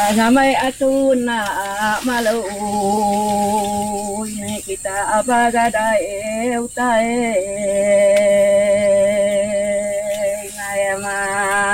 Gamay atuna malo ne kita abagada eutae ngayama